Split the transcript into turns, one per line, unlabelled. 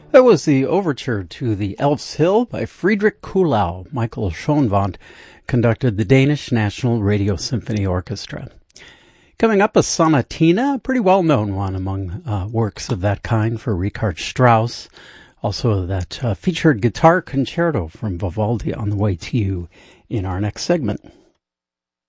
That was the overture to the Elf's Hill by Friedrich Kuhlau. Michael Schoenwandt conducted the Danish National Radio Symphony Orchestra. Coming up, a sonatina, a pretty well-known one among works of that kind for Richard Strauss. Also, that featured guitar concerto from Vivaldi on the way to you in our next segment.